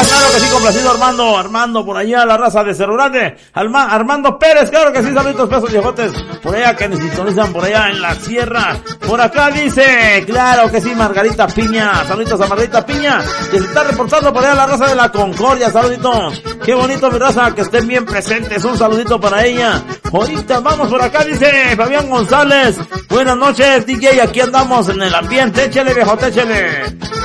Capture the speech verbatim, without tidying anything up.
claro que sí, complacido Armando, Armando por allá, la raza de Cerro Grande, Alma, Armando Pérez, claro que sí, saluditos, pesos viejotes, por allá que nos sintonizan por allá en la sierra. Por acá dice, claro que sí, Margarita Piña, saluditos a Margarita Piña, que se está reportando por allá la raza de la Concordia, saluditos. Qué bonito mi raza, que estén bien presentes, un saludito para ella. Ahorita vamos por acá, dice Fabián González, buenas noches D J, aquí andamos en el ambiente, échale viejote, échale.